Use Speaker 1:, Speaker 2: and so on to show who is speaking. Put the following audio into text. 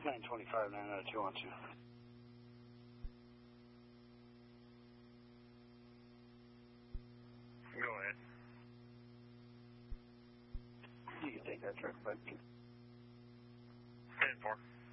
Speaker 1: 925, 90212.
Speaker 2: Go ahead.
Speaker 1: You can take that truck back.
Speaker 2: 10-4.